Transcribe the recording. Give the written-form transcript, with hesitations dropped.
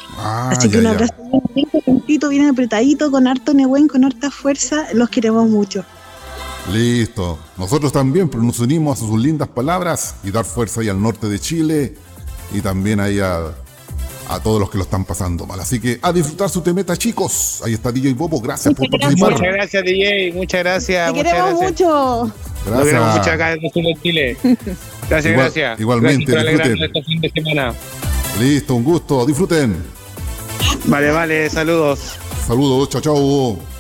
Así que Ya, un ya. abrazo bien calentito, bien apretadito, con harto Nehuen, con harta fuerza. Los queremos mucho. Listo. Nosotros también, pero nos unimos a sus lindas palabras y dar fuerza ahí al norte de Chile y también ahí a todos los que lo están pasando mal. Así que a disfrutar su temeta, chicos. Ahí está DJ Bobo. Gracias por Muchas gracias. participar. Muchas gracias, DJ. Muchas gracias. Te Muchas queremos gracias. mucho. Lo queremos mucho Gracias. acá desde el sur de Chile. Gracias, gracias. Igualmente, Gracias por alegrarnos disfruten. este fin de semana. Listo, un gusto. Disfruten. Vale, vale. Saludos. Saludos. Chao, chao.